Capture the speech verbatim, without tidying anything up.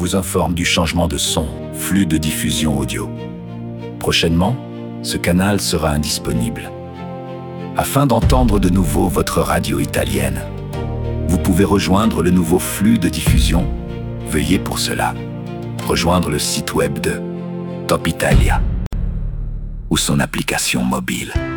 vous informe du changement de son, flux de diffusion audio. Prochainement, ce canal sera indisponible. Afin d'entendre de nouveau votre radio italienne, vous pouvez rejoindre le nouveau flux de diffusion. Veuillez pour cela rejoindre le site web de Top Italia ou son application mobile.